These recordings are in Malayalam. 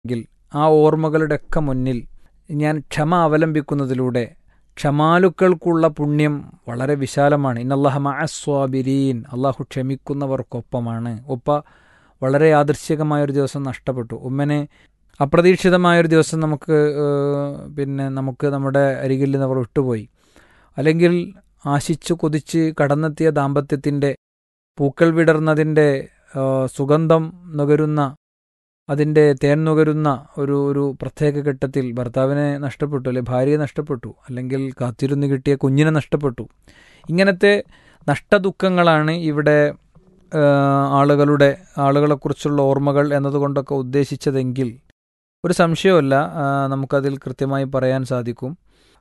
എങ്കിൽ ആ ഓർമ്മകളുടെയൊക്കെ മുന്നിൽ ഞാൻ ക്ഷമ അവലംബിക്കുന്നതിലൂടെ ക്ഷമാലുക്കൾക്കുള്ള പുണ്യം വളരെ വിശാലമാണ്. ഇന്നല്ലാഹ മഅസ്വാബിരീൻ, അള്ളാഹു ക്ഷമിക്കുന്നവർക്കൊപ്പമാണ്. വളരെ യാദൃശ്ചികമായൊരു ദിവസം നഷ്ടപ്പെട്ടു. ഉമ്മനെ അപ്രതീക്ഷിതമായൊരു ദിവസം നമുക്ക് നമ്മുടെ അരികിൽ നിന്ന് അവർ വിട്ടുപോയി. അല്ലെങ്കിൽ ആശിച്ചു കൊതിച്ച് കടന്നെത്തിയ ദാമ്പത്യത്തിൻ്റെ പൂക്കൾ വിടർന്നതിൻ്റെ സുഗന്ധം നുകരുന്ന, അതിൻ്റെ തേൻ നുകരുന്ന ഒരു പ്രത്യേക ഘട്ടത്തിൽ ഭർത്താവിനെ നഷ്ടപ്പെട്ടു, അല്ലെങ്കിൽ ഭാര്യയെ നഷ്ടപ്പെട്ടു, അല്ലെങ്കിൽ കാത്തിരുന്ന് കിട്ടിയ കുഞ്ഞിനെ നഷ്ടപ്പെട്ടു. ഇങ്ങനത്തെ നഷ്ടദുഃഖങ്ങളാണ് ഇവിടെ ആളുകളെക്കുറിച്ചുള്ള ഓർമ്മകൾ എന്നതുകൊണ്ടൊക്കെ ഉദ്ദേശിച്ചതെങ്കിൽ ഒരു സംശയവുമില്ല, നമുക്കതിൽ കൃത്യമായി പറയാൻ സാധിക്കും.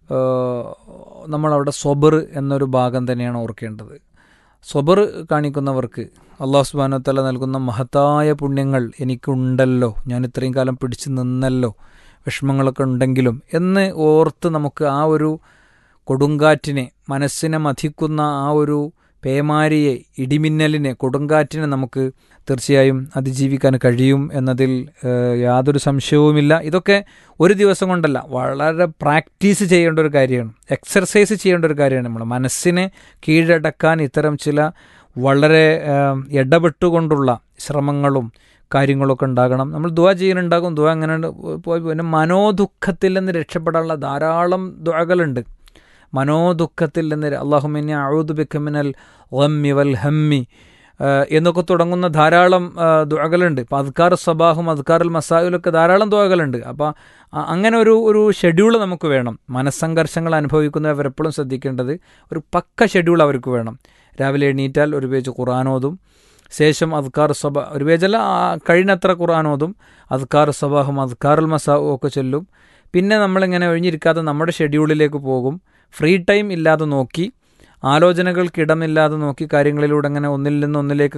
നമ്മളവിടെ സ്വബർ എന്നൊരു ഭാഗം തന്നെയാണ് ഓർക്കേണ്ടത്. സ്വബർ കാണിക്കുന്നവർക്ക് അല്ലാഹു സുബ്ഹാനഹു വ തആല നൽകുന്ന മഹത്തായ പുണ്യങ്ങൾ എനിക്കുണ്ടല്ലോ, ഞാൻ ഇത്രയും കാലം പിടിച്ചു നിന്നല്ലോ, വിഷമങ്ങളൊക്കെ ഉണ്ടെങ്കിലും എന്ന് ഓർത്ത് നമുക്ക് ആ ഒരു കൊടുങ്കാറ്റിനെ, മനസ്സിനെ മഥിക്കുന്ന ആ ഒരു പേമാരിയെ, ഇടിമിന്നലിനെ, കൊടുങ്കാറ്റിനെ നമുക്ക് തീർച്ചയായും അതിജീവിക്കാൻ കഴിയും എന്നതിൽ യാതൊരു സംശയവുമില്ല. ഇതൊക്കെ ഒരു ദിവസം കൊണ്ടല്ല, വളരെ പ്രാക്ടീസ് ചെയ്യേണ്ട ഒരു കാര്യമാണ്, എക്സർസൈസ് ചെയ്യേണ്ട ഒരു കാര്യമാണ്. നമ്മൾ മനസ്സിനെ കീഴടക്കാൻ ഇത്തരം ചില വളരെ ഇടപെട്ടുകൊണ്ടുള്ള ശ്രമങ്ങളും കാര്യങ്ങളൊക്കെ ഉണ്ടാകണം. നമ്മൾ ദുആ ചെയ്യാനുണ്ടാകും, ദുആ അങ്ങനെ പോയി. പിന്നെ മനോദുഃഖത്തിൽ നിന്ന് രക്ഷപ്പെടാനുള്ള ധാരാളം ദുആകളുണ്ട്. മനോദുഃഖത്തിൽ നിന്ന് അല്ലാഹുമ്മ ഇന്നി അഊദു ബിക മിനൽ ഗമ്മി വൽ ഹമ്മി എന്നൊക്കെ തുടങ്ങുന്ന ധാരാളം ദുആകളുണ്ട്. ഇപ്പോൾ അദ്കാർ സബാഹും അദ്കാറുൽ മസായിലൊക്കെ ധാരാളം ദുആകളുണ്ട്. അപ്പോൾ അങ്ങനെ ഒരു ഷെഡ്യൂൾ നമുക്ക് വേണം. മനസ്സംഘർഷങ്ങൾ അനുഭവിക്കുന്നവരെപ്പോഴും ശ്രദ്ധിക്കേണ്ടത് ഒരു പക്ക ഷെഡ്യൂൾ അവർക്ക് വേണം. രാവിലെ എണീറ്റാൽ ഒരു പേജ് ഖുർആനോതും, ശേഷം അദ്കാർ സബ ഒരു പേജല്ല, കഴിയുന്നത്ര ഖുർആനോതും, അദ്കാർ സബാഹും അദ്കാറുൽ മസാവും ഒക്കെ ചൊല്ലും. പിന്നെ നമ്മളിങ്ങനെ ഒഴിഞ്ഞിരിക്കാതെ നമ്മുടെ ഷെഡ്യൂളിലേക്ക് പോകും. ഫ്രീ ടൈം ഇല്ലാതെ നോക്കി, ആലോചനകൾക്കിടമില്ലാതെ നോക്കി, കാര്യങ്ങളിലൂടെ അങ്ങനെ ഒന്നിൽ നിന്ന് ഒന്നിലേക്ക്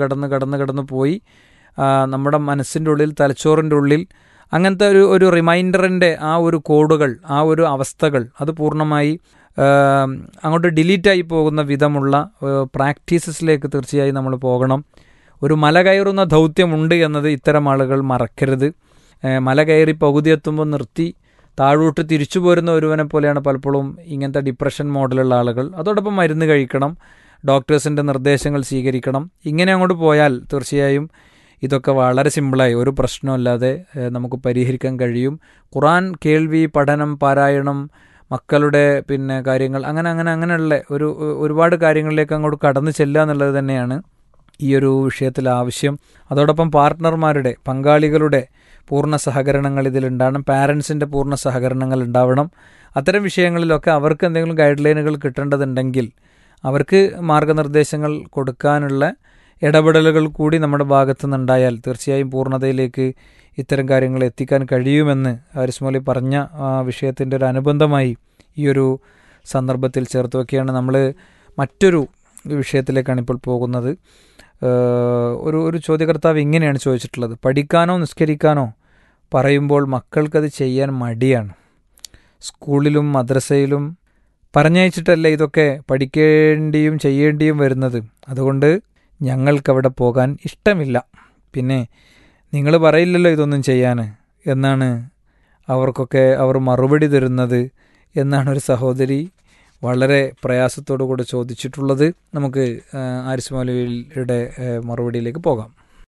കടന്ന് പോയി നമ്മുടെ മനസ്സിൻ്റെ ഉള്ളിൽ, തലച്ചോറിൻ്റെ ഉള്ളിൽ അങ്ങനത്തെ ഒരു റിമൈൻഡറിൻ്റെ ആ ഒരു കോഡുകൾ, ആ ഒരു അവസ്ഥകൾ അത് പൂർണ്ണമായി അങ്ങോട്ട് ഡിലീറ്റായി പോകുന്ന വിധമുള്ള പ്രാക്ടീസസിലേക്ക് തീർച്ചയായും നമ്മൾ പോകണം. ഒരു മല കയറുന്ന ദൗത്യമുണ്ട് എന്നത് ഇത്തരം ആളുകൾ മറക്കരുത്. മല കയറി പകുതി എത്തുമ്പോൾ നിർത്തി താഴോട്ട് തിരിച്ചു പോരുന്ന ഒരുവനെ പോലെയാണ് പലപ്പോഴും ഇങ്ങനത്തെ ഡിപ്രഷൻ മോഡലുള്ള ആളുകൾ. അതോടൊപ്പം മരുന്ന് കഴിക്കണം, ഡോക്ടേഴ്സിൻ്റെ നിർദ്ദേശങ്ങൾ സ്വീകരിക്കണം. ഇങ്ങനെ അങ്ങോട്ട് പോയാൽ തീർച്ചയായും ഇതൊക്കെ വളരെ സിമ്പിളായി ഒരു പ്രശ്നമില്ലാതെ നമുക്ക് പരിഹരിക്കാൻ കഴിയും. ഖുർആൻ കേൾവി, പഠനം, പാരായണം, മക്കളുടെ കാര്യങ്ങൾ, അങ്ങനെയുള്ള ഒരുപാട് കാര്യങ്ങളിലേക്ക് അങ്ങോട്ട് കടന്നു ചെല്ലുക എന്നുള്ളത് തന്നെയാണ് ഈ ഒരു വിഷയത്തിൽ ആവശ്യം. അതോടൊപ്പം പാർട്ട്ണർമാരുടെ, പങ്കാളികളുടെ പൂർണ്ണ സഹകരണങ്ങൾ ഇതിലുണ്ടാവണം. പാരൻസിൻ്റെ പൂർണ്ണ സഹകരണങ്ങൾ ഉണ്ടാവണം. അത്തരം വിഷയങ്ങളിലൊക്കെ അവർക്ക് എന്തെങ്കിലും ഗൈഡ് ലൈനുകൾ കിട്ടേണ്ടതുണ്ടെങ്കിൽ അവർക്ക് മാർഗനിർദ്ദേശങ്ങൾ കൊടുക്കാനുള്ള ഇടപെടലുകൾ കൂടി നമ്മുടെ ഭാഗത്തു നിന്നുണ്ടായാൽ തീർച്ചയായും പൂർണ്ണതയിലേക്ക് ഇത്തരം കാര്യങ്ങൾ എത്തിക്കാൻ കഴിയുമെന്ന് ഹാരിസ് മൗലവി പറഞ്ഞ വിഷയത്തിൻ്റെ ഒരു അനുബന്ധമായി ഈ ഒരു സന്ദർഭത്തിൽ ചേർത്ത് വയ്ക്കുകയാണ്. നമ്മൾ മറ്റൊരു വിഷയത്തിലേക്കാണ് ഇപ്പോൾ പോകുന്നത്. ഒരു ചോദ്യകർത്താവ് ഇങ്ങനെയാണ് ചോദിച്ചിട്ടുള്ളത്: പഠിക്കാനോ നിസ്കരിക്കാനോ പറയുമ്പോൾ മക്കൾക്കത് ചെയ്യാൻ മടിയാണ്. സ്കൂളിലും മദ്രസയിലും പറഞ്ഞയച്ചിട്ടല്ലേ ഇതൊക്കെ പഠിക്കേണ്ടിയും ചെയ്യേണ്ടിയും വരുന്നത്. അതുകൊണ്ട് ഞങ്ങൾക്കവിടെ പോകാൻ ഇഷ്ടമില്ല. പിന്നെ നിങ്ങൾ പറയില്ലല്ലോ ഇതൊന്നും ചെയ്യാൻ എന്നാണ് അവർ മറുപടി തരുന്നത് എന്നാണ് ഒരു സഹോദരി വളരെ പ്രയാസത്തോടു കൂടെ ചോദിച്ചിട്ടുള്ളത്. നമുക്ക് ഹാരിസ് മൗലവിയുടെ മറുപടിയിലേക്ക് പോകാം.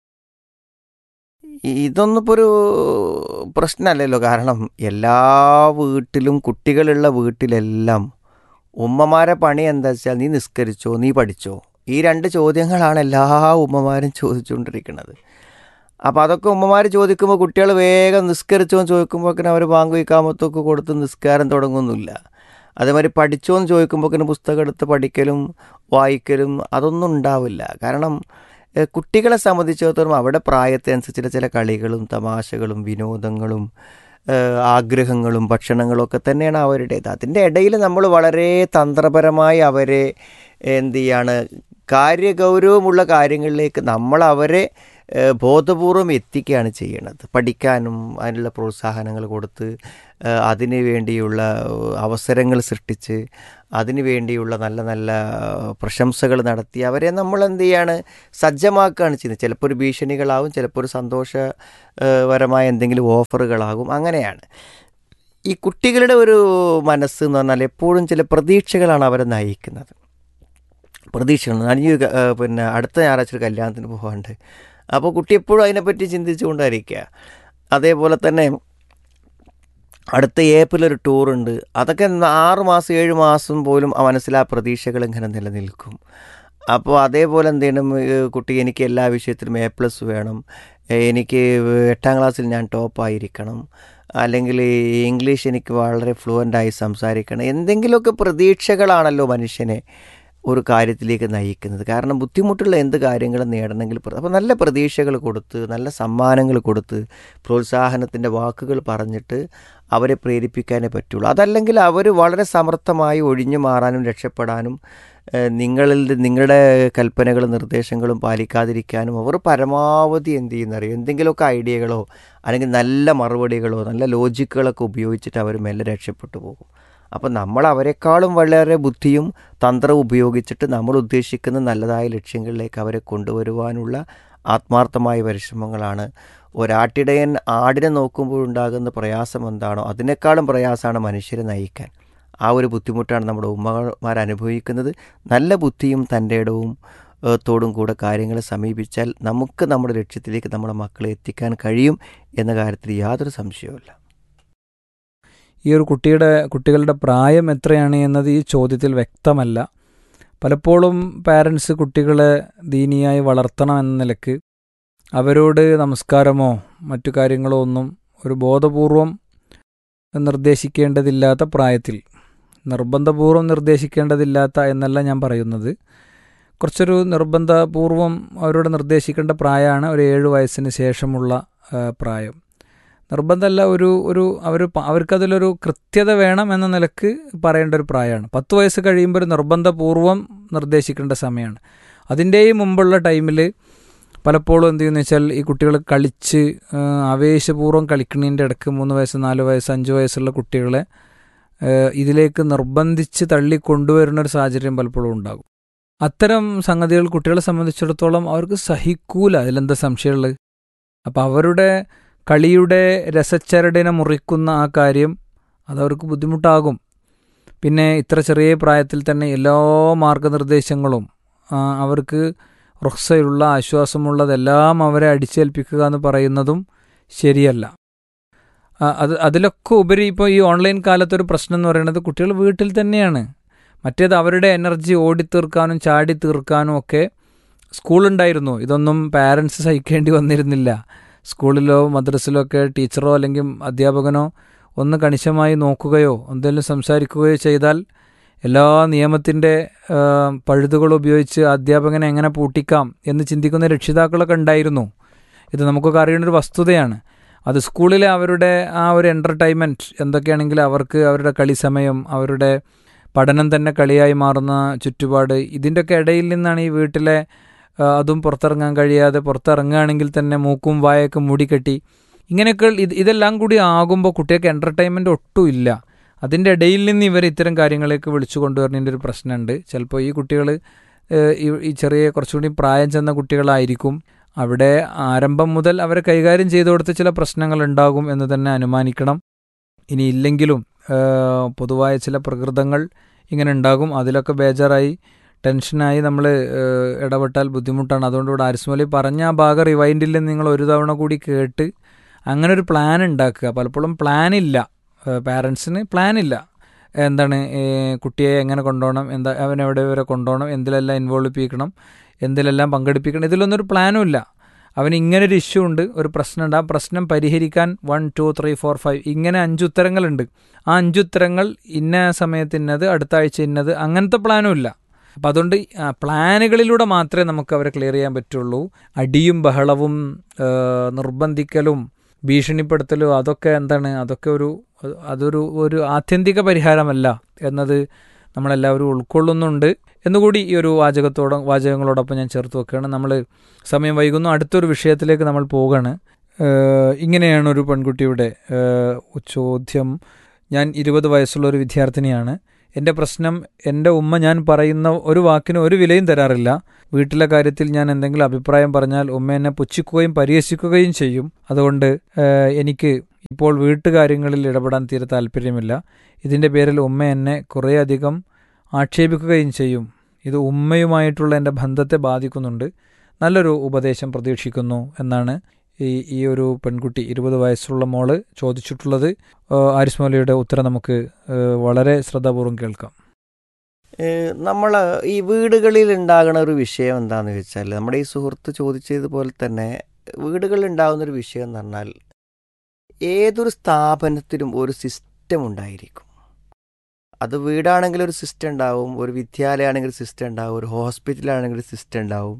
ഇതൊന്നും ഇപ്പോൾ ഒരു പ്രശ്നമല്ലല്ലോ. കാരണം എല്ലാ വീട്ടിലും, കുട്ടികളുള്ള വീട്ടിലെല്ലാം ഉമ്മമാരെ പണി എന്താ വെച്ചാൽ നീ നിസ്കരിച്ചോ, നീ പഠിച്ചോ, ഈ രണ്ട് ചോദ്യങ്ങളാണ് എല്ലാ ഉമ്മമാരും ചോദിച്ചുകൊണ്ടിരിക്കുന്നത്. അപ്പോൾ അതൊക്കെ ഉമ്മമാർ ചോദിക്കുമ്പോൾ കുട്ടികൾ വേഗം നിസ്കരിച്ചോ എന്ന് ചോദിക്കുമ്പോഴേക്കിനും അവർ ബാങ്ക് വയ്ക്കാമത്തൊക്കെ കൊടുത്ത് നിസ്കാരം തുടങ്ങുന്നില്ല. അതേമാതിരി പഠിച്ചോ എന്ന് ചോദിക്കുമ്പോഴേക്കിനും പുസ്തകം എടുത്ത് പഠിക്കലും വായിക്കലും അതൊന്നും ഉണ്ടാവില്ല. കാരണം കുട്ടികളെ സംബന്ധിച്ചിടത്തോളം അവിടെ പ്രായത്തെ അനുസരിച്ചുള്ള ചില കളികളും തമാശകളും വിനോദങ്ങളും ആഗ്രഹങ്ങളും ഭക്ഷണങ്ങളും ഒക്കെ തന്നെയാണ് അവരുടേത്. അതിൻ്റെ ഇടയിൽ നമ്മൾ വളരെ തന്ത്രപരമായി അവരെ കാര്യഗൗരവമുള്ള കാര്യങ്ങളിലേക്ക് നമ്മൾ അവരെ ബോധപൂർവം എത്തിക്കുകയാണ് ചെയ്യണത്. പഠിക്കാനും അതിനുള്ള പ്രോത്സാഹനങ്ങൾ കൊടുത്ത് അതിന് വേണ്ടിയുള്ള അവസരങ്ങൾ സൃഷ്ടിച്ച് അതിനു വേണ്ടിയുള്ള നല്ല നല്ല പ്രശംസകൾ നടത്തി അവരെ നമ്മൾ എന്ത് ചെയ്യാണ്, സജ്ജമാക്കുകയാണ് ചെയ്യുന്നത്. ചിലപ്പോൾ ഒരു ഭീഷണികളാവും, ചിലപ്പോൾ ഒരു സന്തോഷപരമായ എന്തെങ്കിലും ഓഫറുകളാകും. അങ്ങനെയാണ് ഈ കുട്ടികളുടെ ഒരു മനസ്സ് എന്ന് പറഞ്ഞാൽ എപ്പോഴും ചില പ്രതീക്ഷകളാണ് അവരെ നയിക്കുന്നത്. പ്രതീക്ഷകൾ പിന്നെ അടുത്ത ഞായറാഴ്ച ഒരു കല്യാണത്തിന് പോകാണ്ട്, അപ്പോൾ കുട്ടി എപ്പോഴും അതിനെപ്പറ്റി ചിന്തിച്ചുകൊണ്ടായിരിക്കുക. അതേപോലെ തന്നെ അടുത്ത ഏപ്രിൽ ഒരു ടൂറുണ്ട്, അതൊക്കെ 6 മാസം 7 മാസം പോലും ആ മനസ്സിൽ ആ പ്രതീക്ഷകൾ ഇങ്ങനെ നിലനിൽക്കും. അപ്പോൾ അതേപോലെ എന്ത് ചെയ്യണം, കുട്ടി എനിക്ക് എല്ലാ വിഷയത്തിലും A+ വേണം, എനിക്ക് 8ാം ക്ലാസ്സിൽ ഞാൻ ടോപ്പായിരിക്കണം, അല്ലെങ്കിൽ ഇംഗ്ലീഷ് എനിക്ക് വളരെ ഫ്ലുവൻ്റായി സംസാരിക്കണം. എന്തെങ്കിലുമൊക്കെ പ്രതീക്ഷകളാണല്ലോ മനുഷ്യനെ ഒരു കാര്യത്തിലേക്ക് നയിക്കുന്നത്. കാരണം ബുദ്ധിമുട്ടുള്ള എന്ത് കാര്യങ്ങളും നേടണമെങ്കിൽ അപ്പോൾ നല്ല പ്രതീക്ഷകൾ കൊടുത്ത്, നല്ല സമ്മാനങ്ങൾ കൊടുത്ത്, പ്രോത്സാഹനത്തിൻ്റെ വാക്കുകൾ പറഞ്ഞിട്ട് അവരെ പ്രേരിപ്പിക്കാനേ പറ്റുള്ളൂ. അതല്ലെങ്കിൽ അവർ വളരെ സമർത്ഥമായി ഒഴിഞ്ഞു മാറാനും രക്ഷപ്പെടാനും നിങ്ങളുടെ കൽപ്പനകളും നിർദ്ദേശങ്ങളും പാലിക്കാതിരിക്കാനും അവർ പരമാവധി എന്ത് ചെയ്യുന്നറിയോ, എന്തെങ്കിലുമൊക്കെ ഐഡിയകളോ അല്ലെങ്കിൽ നല്ല മറുപടികളോ നല്ല ലോജിക്കുകളൊക്കെ ഉപയോഗിച്ചിട്ട് അവർ മെല്ലെ രക്ഷപ്പെട്ടു പോകും. അപ്പോൾ നമ്മൾ അവരെക്കാളും വളരെ ബുദ്ധിയും തന്ത്രവും ഉപയോഗിച്ചിട്ട് നമ്മൾ ഉദ്ദേശിക്കുന്ന നല്ലതായ ലക്ഷ്യങ്ങളിലേക്ക് അവരെ കൊണ്ടുവരുവാനുള്ള ആത്മാർത്ഥമായ പരിശ്രമങ്ങളാണ്. ഒരാട്ടിടയൻ ആടിനെ നോക്കുമ്പോഴുണ്ടാകുന്ന പ്രയാസം എന്താണോ അതിനേക്കാളും പ്രയാസമാണ് മനുഷ്യരെ നയിക്കാൻ. ആ ഒരു ബുദ്ധിമുട്ടാണ് നമ്മുടെ ഉമ്മമാർ അനുഭവിക്കുന്നത്. നല്ല ബുദ്ധിയും തൻ്റെ ഇടവും തോടും കൂടെ കാര്യങ്ങളെ സമീപിച്ചാൽ നമുക്ക് നമ്മുടെ ലക്ഷ്യത്തിലേക്ക് നമ്മുടെ മക്കളെ എത്തിക്കാൻ കഴിയും എന്ന കാര്യത്തിൽ യാതൊരു സംശയവുമില്ല. ഈ ഒരു കുട്ടികളുടെ പ്രായം എത്രയാണ് എന്നത് ഈ ചോദ്യത്തിൽ വ്യക്തമല്ല. പലപ്പോഴും പാരൻസ് കുട്ടികളെ ദീനിയായി വളർത്തണം എന്ന നിലക്ക് അവരോട് നമസ്കാരമോ മറ്റു കാര്യങ്ങളോ ഒന്നും ഒരു ബോധപൂർവം നിർദ്ദേശിക്കേണ്ടതില്ലാത്ത പ്രായത്തിൽ, നിർബന്ധപൂർവം നിർദ്ദേശിക്കേണ്ടതില്ലാത്ത എന്നല്ല ഞാൻ പറയുന്നത്, കുറച്ചൊരു നിർബന്ധപൂർവം അവരോട് നിർദ്ദേശിക്കേണ്ട പ്രായമാണ് ഒരു 7 വയസ്സിന് ശേഷമുള്ള പ്രായം. നിർബന്ധമല്ല, അവർക്കതിലൊരു കൃത്യത വേണം എന്ന നിലക്ക് പറയേണ്ട ഒരു പ്രായമാണ്. 10 വയസ്സ് കഴിയുമ്പോൾ ഒരു നിർബന്ധപൂർവം നിർദ്ദേശിക്കേണ്ട സമയമാണ്. അതിൻ്റെയും മുമ്പുള്ള ടൈമിൽ പലപ്പോഴും എന്ത് ചെയ്യുമെന്ന് വെച്ചാൽ ഈ കുട്ടികൾ കളിച്ച് ആവേശപൂർവ്വം കളിക്കുന്നതിൻ്റെ ഇടയ്ക്ക് 3 വയസ്സ് 4 വയസ്സ് 5 വയസ്സുള്ള കുട്ടികളെ ഇതിലേക്ക് നിർബന്ധിച്ച് തള്ളിക്കൊണ്ടുവരുന്നൊരു സാഹചര്യം പലപ്പോഴും ഉണ്ടാകും. അത്തരം സംഗതികൾ കുട്ടികളെ സംബന്ധിച്ചിടത്തോളം അവർക്ക് സഹിക്കൂല, അതിലെന്താ സംശയമുള്ളത്. അപ്പോൾ അവരുടെ കളിയുടെ രസച്ചരടിനെ മുറിക്കുന്ന ആ കാര്യം അതവർക്ക് ബുദ്ധിമുട്ടാകും. പിന്നെ ഇത്ര ചെറിയ പ്രായത്തിൽ തന്നെ എല്ലാ മാർഗനിർദ്ദേശങ്ങളും അവർക്ക് റുഖ്സയുള്ള ആശ്വാസമുള്ളതെല്ലാം അവരെ അടിച്ചേൽപ്പിക്കുക എന്ന് പറയുന്നതും ശരിയല്ല. അതിലൊക്കെ ഉപരി ഇപ്പോൾ ഈ ഓൺലൈൻ കാലത്തൊരു പ്രശ്നം എന്ന് പറയുന്നത് കുട്ടികൾ വീട്ടിൽ തന്നെയാണ്. മറ്റേത് അവരുടെ എനർജി ഓടിത്തീർക്കാനും ചാടി തീർക്കാനും ഒക്കെ സ്കൂളുണ്ടായിരുന്നു. ഇതൊന്നും പാരൻസ് സഹിക്കേണ്ടി വന്നിരുന്നില്ല. സ്കൂളിലോ മദ്രസിലോ ഒക്കെ ടീച്ചറോ അല്ലെങ്കിൽ അധ്യാപകനോ ഒന്ന് കണിശമായി നോക്കുകയോ എന്തെങ്കിലും സംസാരിക്കുകയോ ചെയ്താൽ എല്ലാ നിയമത്തിൻ്റെ പഴുതുകൾ ഉപയോഗിച്ച് അധ്യാപകനെ എങ്ങനെ പൂട്ടിക്കാം എന്ന് ചിന്തിക്കുന്ന രക്ഷിതാക്കളൊക്കെ ഉണ്ടായിരുന്നു. ഇത് നമുക്കൊക്കെ അറിയേണ്ടൊരു വസ്തുതയാണ്. അത് സ്കൂളിലെ അവരുടെ ആ ഒരു എൻ്റർടൈൻമെൻറ്റ് എന്തൊക്കെയാണെങ്കിലും അവർക്ക് അവരുടെ കളി സമയം, അവരുടെ പഠനം തന്നെ കളിയായി മാറുന്ന ചുറ്റുപാട്, ഇതിൻ്റെയൊക്കെ ഇടയിൽ നിന്നാണ് ഈ വീട്ടിലെ അതും പുറത്തിറങ്ങാൻ കഴിയാതെ, പുറത്തിറങ്ങുകയാണെങ്കിൽ തന്നെ മൂക്കും വായൊക്കെ മൂടിക്കെട്ടി, ഇങ്ങനെയൊക്കെ ഇതെല്ലാം കൂടി ആകുമ്പോൾ കുട്ടികൾക്ക് എൻ്റർടൈൻമെൻറ്റ് ഒട്ടും ഇല്ല. അതിൻ്റെ ഇടയിൽ നിന്ന് ഇവർ ഇത്തരം കാര്യങ്ങളേക്ക് വിളിച്ചു കൊണ്ടുവരുന്നതിൻ്റെ ഒരു പ്രശ്നമുണ്ട്. ചിലപ്പോൾ ഈ കുട്ടികൾ ഈ ചെറിയ കുറച്ചുകൂടി പ്രായം ചെന്ന കുട്ടികളായിരിക്കും. അവിടെ ആരംഭം മുതൽ അവരെ കൈകാര്യം ചെയ്തു കൊടുത്ത ചില പ്രശ്നങ്ങൾ ഉണ്ടാകും എന്ന് തന്നെ അനുമാനിക്കണം. ഇനി ഇല്ലെങ്കിലും പൊതുവായ ചില പ്രകൃതങ്ങൾ ഇങ്ങനെ ഉണ്ടാകും. അതിലൊക്കെ ബേജാറായി ടെൻഷനായി നമ്മൾ ഇടപെട്ടാൽ ബുദ്ധിമുട്ടാണ്. അതുകൊണ്ട് ഇവിടെ ആരിസ്മലി പറഞ്ഞ ആ ഭാഗം റിവൈൻഡിൽ നിങ്ങൾ ഒരു തവണ കൂടി കേട്ട് അങ്ങനെ ഒരു പ്ലാൻ ഉണ്ടാക്കുക. പലപ്പോഴും പ്ലാനില്ല, പാരൻസിന് പ്ലാനില്ല. എന്താണ് കുട്ടിയെ എങ്ങനെ കൊണ്ടുപോകണം, അവനെവിടെ വരെ കൊണ്ടുപോകണം, എന്തിലെല്ലാം ഇൻവോൾവ് ചെയ്യിക്കണം, എന്തിലെല്ലാം പങ്കെടുപ്പിക്കണം, ഇതിലൊന്നൊരു പ്ലാനും ഇല്ല. അവന് ഇങ്ങനൊരു ഇഷ്യൂ ഉണ്ട്, ഒരു പ്രശ്നമുണ്ട്, ആ പ്രശ്നം പരിഹരിക്കാൻ 1 2 3 4 5 ഇങ്ങനെ 5 ഉത്തരങ്ങളുണ്ട്. ആ 5 ഉത്തരങ്ങൾ ഇന്ന സമയത്ത് ഇന്നത്, അടുത്ത ആഴ്ച ഇന്നത്, അങ്ങനത്തെ പ്ലാനും ഇല്ല. അപ്പം അതുകൊണ്ട് പ്ലാനുകളിലൂടെ മാത്രമേ നമുക്ക് അവരെ ക്ലിയർ ചെയ്യാൻ പറ്റുള്ളൂ. അടിയും ബഹളവും നിർബന്ധിക്കലും ഭീഷണിപ്പെടുത്തലും അതൊക്കെ എന്താണ്, അതൊക്കെ ഒരു ആത്യന്തിക പരിഹാരമല്ല എന്നത് നമ്മളെല്ലാവരും ഉൾക്കൊള്ളുന്നുണ്ട് എന്നുകൂടി ഈ ഒരു വാചകങ്ങളോടൊപ്പം ഞാൻ ചേർത്ത് വെക്കുകയാണ്. നമ്മൾ സമയം വൈകുന്നു, അടുത്തൊരു വിഷയത്തിലേക്ക് നമ്മൾ പോവുകയാണ്. ഇങ്ങനെയാണ് ഒരു പെൺകുട്ടിയുടെ ചോദ്യം. ഞാൻ 20 വയസ്സുള്ള ഒരു വിദ്യാർത്ഥിനിയാണ്. എൻ്റെ പ്രശ്നം, എൻ്റെ ഉമ്മ ഞാൻ പറയുന്ന ഒരു വാക്കിന് ഒരു വിലയും തരാറില്ല. വീട്ടിലെ കാര്യത്തിൽ ഞാൻ എന്തെങ്കിലും അഭിപ്രായം പറഞ്ഞാൽ ഉമ്മ എന്നെ പുച്ഛിക്കുകയും പരിഹസിക്കുകയും ചെയ്യും. അതുകൊണ്ട് എനിക്ക് ഇപ്പോൾ വീട്ടുകാര്യങ്ങളിൽ ഇടപെടാൻ തീരെ താല്പര്യമില്ല. ഇതിൻ്റെ പേരിൽ ഉമ്മ എന്നെ കുറേയധികം ആക്ഷേപിക്കുകയും ചെയ്യും. ഇത് ഉമ്മയുമായിട്ടുള്ള എൻ്റെ ബന്ധത്തെ ബാധിക്കുന്നുണ്ട്. നല്ലൊരു ഉപദേശം പ്രതീക്ഷിക്കുന്നു എന്നാണ് ഈ ഒരു പെൺകുട്ടി 20 വയസ്സുള്ള മോള് ചോദിച്ചിട്ടുള്ളത്. ആരിസ് മൗലവിയുടെ ഉത്തരം നമുക്ക് വളരെ ശ്രദ്ധാപൂർവം കേൾക്കാം. നമ്മൾ ഈ വീടുകളിൽ ഉണ്ടാകുന്ന ഒരു വിഷയം എന്താണെന്ന് വെച്ചാൽ, നമ്മുടെ ഈ സുഹൃത്ത് ചോദിച്ചതുപോലെ തന്നെ വീടുകളിൽ ഉണ്ടാകുന്നൊരു വിഷയം എന്ന് പറഞ്ഞാൽ, ഏതൊരു സ്ഥാപനത്തിലും ഒരു സിസ്റ്റം ഉണ്ടായിരിക്കും. അത് വീടാണെങ്കിൽ ഒരു സിസ്റ്റം ഉണ്ടാവും, ഒരു വിദ്യാലയമാണെങ്കിൽ സിസ്റ്റം ഉണ്ടാവും, ഒരു ഹോസ്പിറ്റലാണെങ്കിൽ സിസ്റ്റം ഉണ്ടാവും.